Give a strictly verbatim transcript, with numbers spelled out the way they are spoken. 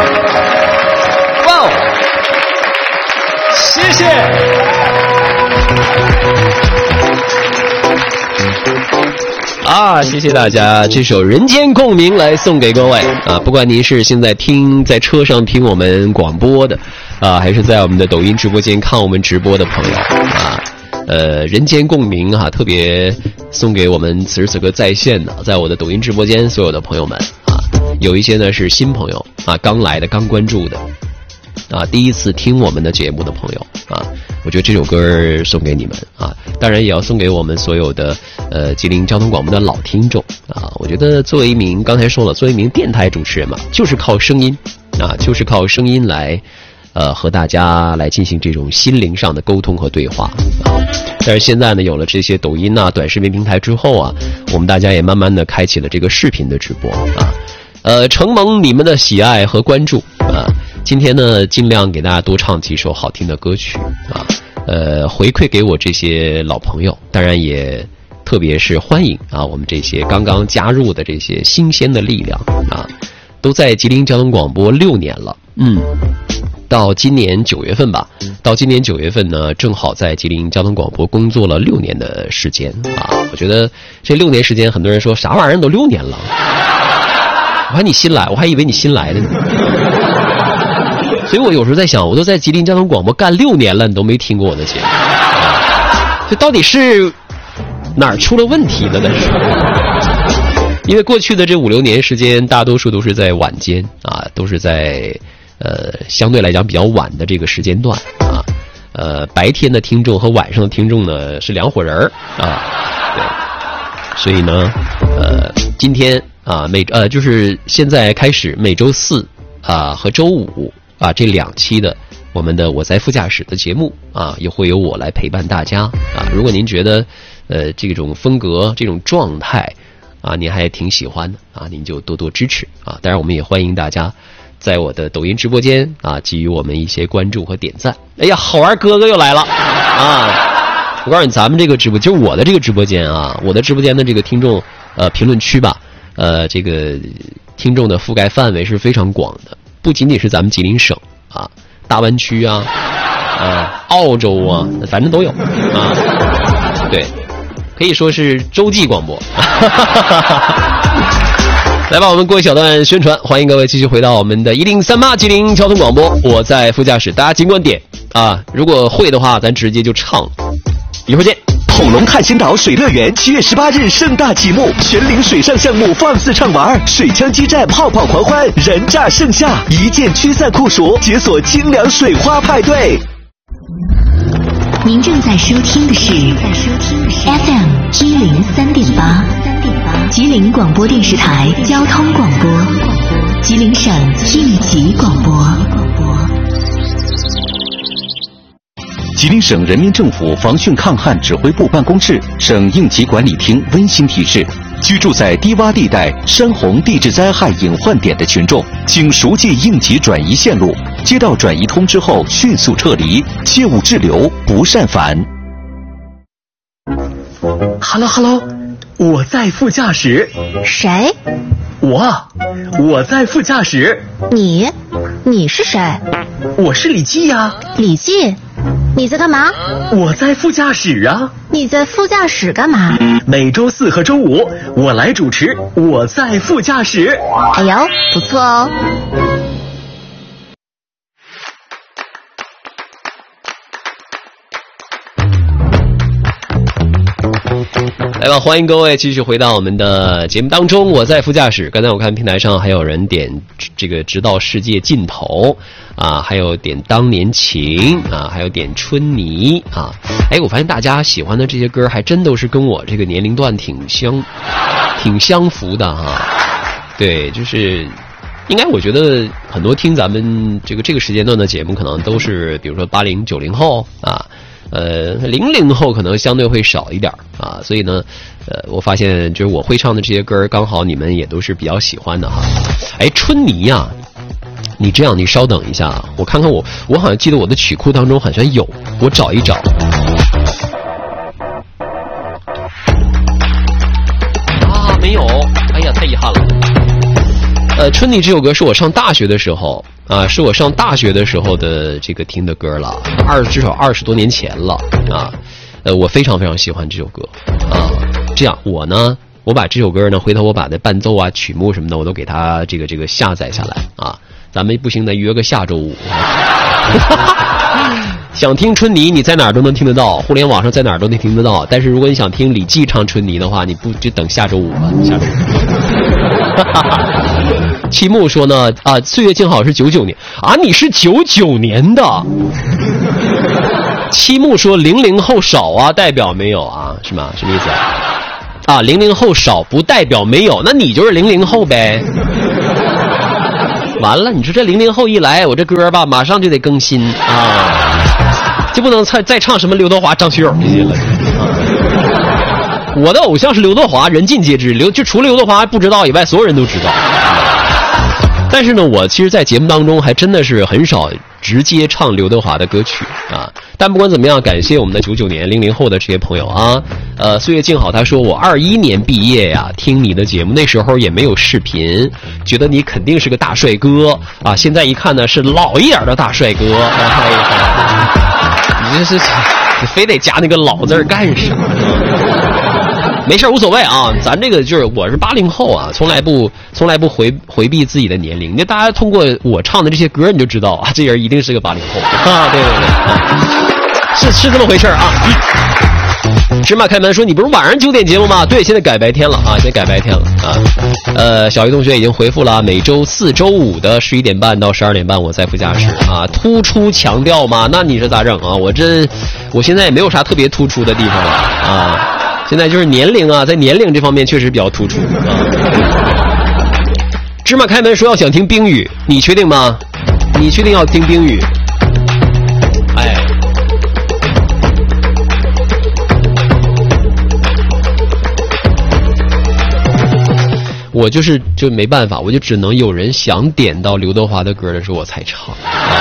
哇，谢谢。啊，谢谢大家！这首《人间共鸣》来送给各位啊！不管您是现在听在车上听我们广播的啊，还是在我们的抖音直播间看我们直播的朋友啊，呃，《人间共鸣》哈、啊，特别送给我们此时此刻在线的，在我的抖音直播间所有的朋友们啊，有一些呢是新朋友啊，刚来的、刚关注的啊，第一次听我们的节目的朋友啊。我觉得这首歌送给你们啊，当然也要送给我们所有的呃吉林交通广播的老听众啊。我觉得作为一名刚才说了，作为一名电台主持人嘛，就是靠声音啊，就是靠声音来呃和大家来进行这种心灵上的沟通和对话啊。但是现在呢，有了这些抖音啊、短视频平台之后啊，我们大家也慢慢的开启了这个视频的直播啊。呃，承蒙你们的喜爱和关注啊。今天呢，尽量给大家多唱几首好听的歌曲啊，呃，回馈给我这些老朋友，当然也特别是欢迎啊，我们这些刚刚加入的这些新鲜的力量啊，都在吉林交通广播六年了，嗯，到今年九月份吧，到今年九月份呢，正好在吉林交通广播工作了六年的时间啊，我觉得这六年时间，很多人说啥玩意儿都六年了，我还你新来，我还以为你新来的呢。所以我有时候在想，我都在吉林交通广播干六年了，你都没听过我的节目，啊、这到底是哪儿出了问题了？那是因为过去的这五六年时间，大多数都是在晚间啊，都是在呃相对来讲比较晚的这个时间段啊，呃白天的听众和晚上的听众呢是两伙人儿啊，对，所以呢，呃今天啊每呃就是现在开始每周四啊和周五。啊，这两期的我们的我在副驾驶的节目啊，也会由我来陪伴大家啊。如果您觉得呃这种风格、这种状态啊，您还挺喜欢的啊，您就多多支持啊。当然，我们也欢迎大家在我的抖音直播间啊，给予我们一些关注和点赞。哎呀，好玩哥哥又来了啊！我告诉你，咱们这个直播就是我的这个直播间啊，我的直播间的这个听众呃评论区吧，呃这个听众的覆盖范围是非常广的。不仅仅是咱们吉林省啊，大湾区啊，呃，澳洲啊，反正都有啊。对，可以说是洲际广播。来吧，我们过一小段宣传，欢迎各位继续回到我们的一零三八吉林交通广播。我在副驾驶，大家尽管点啊，如果会的话，咱直接就唱了。一会儿见。 恐龙探险岛水乐园七月十八日盛大启幕，全龄水上项目放肆畅玩，水枪激战，泡泡狂欢，人炸盛夏，一键驱散酷暑，解锁清凉水花派对。 您正在收听的是 F M 一零三点八，吉林广播电视台交通广播，吉林省应急广播。 吉林省人民政府防汛抗旱指挥部办公室、省应急管理厅温馨提示：居住在低洼地带、山洪地质灾害隐患点的群众，请熟记应急转移线路，接到转移通知后迅速撤离，切勿滞留，不擅返。 Hello Hello， 我在副驾驶。 谁？ 我，我在副驾驶。 你？你是谁？ 我是李记呀。 李记？你在干嘛？ 我在副驾驶啊。 你在副驾驶干嘛？ 每周四和周五我来主持我在副驾驶。 哎呦，不错哦。 来吧，欢迎各位继续回到我们的节目当中。我在副驾驶。刚才我看平台上还有人点这个直到世界尽头啊，还有点当年情啊，还有点春泥啊。哎，我发现大家喜欢的这些歌还真都是跟我这个年龄段挺相挺相符的哈、啊。对，就是应该我觉得很多听咱们这个这个时间段的节目，可能都是比如说八零九零后啊。呃，零零后可能相对会少一点啊，所以呢，呃，我发现就是我会唱的这些歌，刚好你们也都是比较喜欢的哈。哎，春泥呀、啊，你这样，你稍等一下，我看看我，我好像记得我的曲库当中好像有，我找一找。啊，没有，哎呀，太遗憾了。呃，春泥这首歌是我上大学的时候啊，是我上大学的时候的这个听的歌了，二至少二十多年前了啊。呃，我非常非常喜欢这首歌啊。这样，我呢，我把这首歌呢，回头我把那伴奏啊、曲目什么的，我都给它这个这个下载下来啊。咱们不行的，约个下周五。想听春泥，你在哪儿都能听得到，互联网上在哪儿都能听得到。但是如果你想听李记唱春泥的话，你不就等下周五吧？下周五。齐木说呢，啊，岁月静好是九九年啊，你是九九年的。七木说零零后少啊，代表没有啊，是吗？什么意思啊？啊，零零后少不代表没有，那你就是零零后呗。完了，你说这零零后一来，我这歌吧马上就得更新啊，就不能再再唱什么刘德华、张学友这些了。啊、我的偶像是刘德华，人尽皆知，刘就除了刘德华不知道以外，所有人都知道。但是呢，我其实在节目当中还真的是很少直接唱刘德华的歌曲啊。但不管怎么样，感谢我们的九九年零零后的这些朋友啊。呃，岁月静好他说我二一年毕业呀，听你的节目那时候也没有视频，觉得你肯定是个大帅哥啊。现在一看呢，是老一点的大帅哥。你这是你非得加那个老字干啥？没事无所谓啊，咱这个就是我是八零后啊，从来不从来不回回避自己的年龄。那大家通过我唱的这些歌，你就知道啊，这人一定是个八零后啊，对对对，啊、是是这么回事啊。芝麻开门说你不是晚上九点节目吗？对，现在改白天了啊，现在改白天了啊。呃，小鱼同学已经回复了，每周四周五的十一点半到十二点半我在副驾驶啊。突出强调吗？那你是咋整啊？我这我现在也没有啥特别突出的地方了啊。现在就是年龄啊，在年龄这方面确实比较突出啊。芝麻开门说要想听冰雨，你确定吗？你确定要听冰雨？哎，我就是就没办法，我就只能有人想点到刘德华的歌的时候我才唱啊。